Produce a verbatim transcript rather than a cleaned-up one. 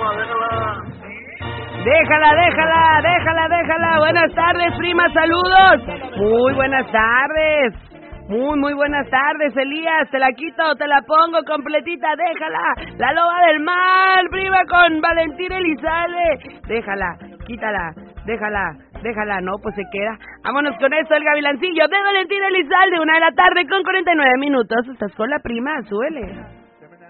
Déjala, déjala, déjala, déjala. Buenas tardes, prima, saludos. Muy buenas tardes. Muy, muy buenas tardes, Elías. Te la quito, te la pongo completita, déjala. La loba del mal, prima, con Valentín Elizalde. Déjala, quítala, déjala, déjala. No, pues se queda. Vámonos con esto, el gavilancillo de Valentín Elizalde. Una de la tarde con cuarenta y nueve minutos. Estás con la prima, súbele.